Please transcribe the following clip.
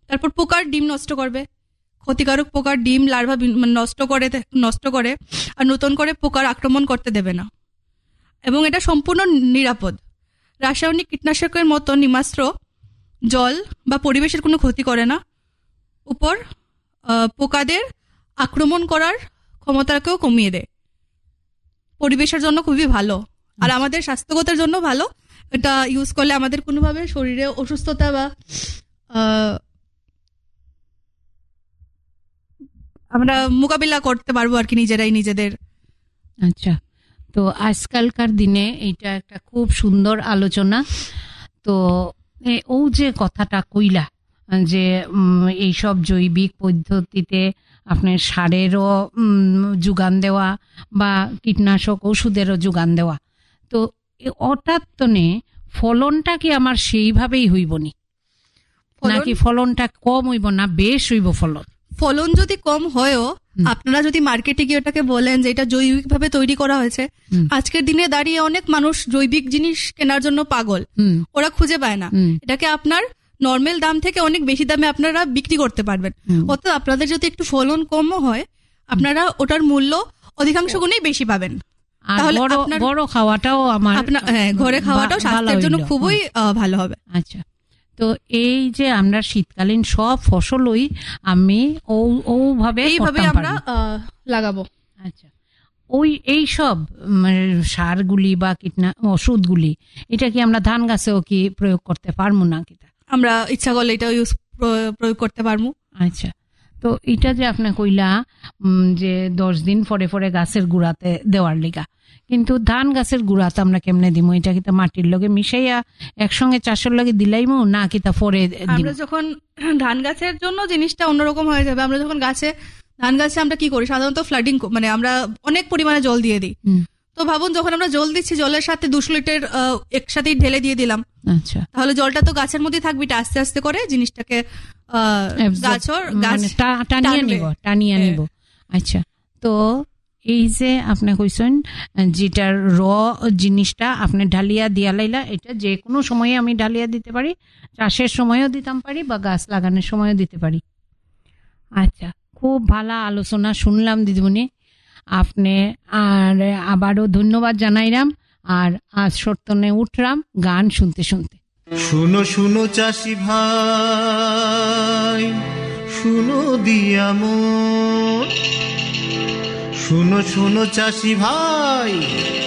তারপর পোকার ডিম নষ্ট করবে, ক্ষতিকারক পোকার ডিম লার্ভা নষ্ট করে আর নতুন করে পোকার আক্রমণ করতে দেবে না। এবং এটা সম্পূর্ণ নিরাপদ। রাসায়নিক কীটনাশকের মতো নিমাস্ত্র জল বা পরিবেশের কোনো ক্ষতি করে না, উপর পোকাদের আক্রমণ করার ক্ষমতাকেও কমিয়ে দেয়। পরিবেশের জন্য খুবই ভালো আর আমাদের স্বাস্থ্যগতের জন্য ভালো। এটা ইউজ করলে আমাদের কোনোভাবে শরীরে অসুস্থতা বা আমরা মোকাবিলা করতে পারবো আর কি নিজেদের। আচ্ছা, তো আজকালকার দিনে এটা একটা খুব সুন্দর আলোচনা। তো ও যে কথাটা কইলা যে এইসব জৈবিক পদ্ধতিতে আপনার সারেরও যোগান দেওয়া বা কীটনাশক ওষুধেরও যোগান দেওয়া, তো অটাত্তনে ফলনটা কি আমার সেইভাবেই হইব নি, নাকি ফলনটা কম হইব না বেশ হইব? ফলন যদি কম হয়ও, আপনারা যদি মার্কেটে গিয়ে ওটাকে বলেন যে এটা জৈবিক ভাবে তৈরি করা হয়েছে, আজকের দিনে দাঁড়িয়ে অনেক মানুষ জৈবিক জিনিস কেনার জন্য পাগল, ওরা খুঁজে পায় না। এটাকে আপনার নর্মাল দাম থেকে অনেক বেশি দামে আপনারা বিক্রি করতে পারবেন। অর্থাৎ আপনাদের যদি একটু ফলন কমও হয়, আপনারা ওটার মূল্য অধিকাংশ গুণেই বেশি পাবেন। তাহলে বড় খাওয়াটাও ঘরে খাওয়াটাও স্বাস্থ্যের জন্য খুবই ভালো হবে। আচ্ছা, তো এই যে আমরা শীতকালীন সব ফসলই আমি এইভাবে আমরা লাগাবো। আচ্ছা, এই সব সারগুলি বা ওষুধগুলি এটা কি আমরা ধান গাছেও কি প্রয়োগ করতে পারবো না? আমরা ইচ্ছা করলে এটা প্রয়োগ করতে পারবো। আচ্ছা, তো এটা যে আপনি কইলা যে 10 দিন পরে পরে গাছের গুড়াতে দেওয়ার লিগা, কিন্তু ধান গাছের গুড়াতে আমরা কেমনে দিব? এটা কি তা মাটির লগে মিশাইয়া একসঙ্গে চাষের লগে দিলাইমু, না কি তা পরে? আমরা যখন ধান গাছের জন্য জিনিসটা অন্যরকম হয়ে যাবে। আমরা যখন ধান গাছে আমরা কি করি সাধারণত ফ্লাডিং, মানে আমরা অনেক পরিমাণে জল দিয়ে দিই। তো ভাবুন, যখন আমরা জল দিচ্ছি, জলের সাথে 200 লিটার একসাথেই ঢেলে দিয়ে দিলাম। আচ্ছা, তাহলে জলটা তো গাছের মধ্যে থাকবে, এটা আস্তে আস্তে করে জিনিসটাকে টানিয়ে নিব। আচ্ছা, তো এই যে আপনি কইছেন যেটার জিনিসটা আপনি ঢালিয়া দিয়া লাইলা, এটা যে কোনো সময়ে আমি ঢালিয়া দিতে পারি, চাষের সময়ও দিতাম পারি বা গাছ লাগানোর সময়ও দিতে পারি। আচ্ছা, খুব ভালো আলোচনা শুনলাম দিদিমণি, আপনি আর আবারও ধন্যবাদ জানাইলাম। আর আজ সর্তনে উঠলাম গান শুনতে শুনতে। শুনো শুনো চাষি ভাই, শুনো দিয়া মন, শুনো শুনো চাষি ভাই,